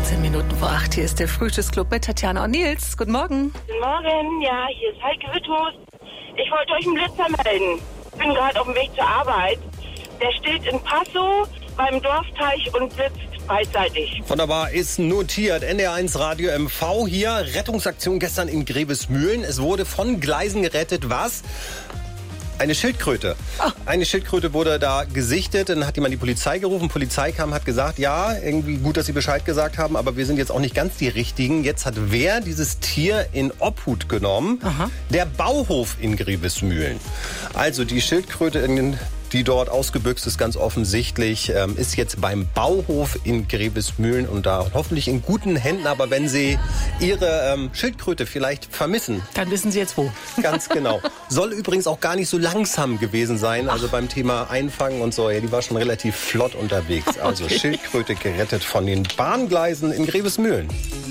7:14. Hier ist der Frühstücksclub mit Tatjana und Nils. Guten Morgen. Guten Morgen, ja, hier ist Heike Witthus. Ich wollte euch einen Blitzer melden. Ich bin gerade auf dem Weg zur Arbeit. Der steht in Passow beim Dorfteich und blitzt beidseitig. Wunderbar, ist notiert. NDR1 Radio MV hier. Rettungsaktion gestern in Grevesmühlen. Es wurde von Gleisen gerettet. Was? Eine Schildkröte. Eine Schildkröte wurde da gesichtet. Dann hat jemand die Polizei gerufen. Die Polizei kam, hat gesagt, ja, irgendwie gut, dass Sie Bescheid gesagt haben, aber wir sind jetzt auch nicht ganz die Richtigen. Jetzt hat wer dieses Tier in Obhut genommen? Aha. Der Bauhof in Grevesmühlen. Also die Schildkröte, die dort ausgebüxt ist, ganz offensichtlich, ist jetzt beim Bauhof in Grevesmühlen und da hoffentlich in guten Händen. Aber wenn Sie Ihre Schildkröte vielleicht vermissen... Dann wissen Sie jetzt wo. Ganz genau. Soll übrigens auch gar nicht so langsam gewesen sein, also beim Thema Einfangen und so. Ja, die war schon relativ flott unterwegs. Also Schildkröte gerettet von den Bahngleisen in Grevesmühlen.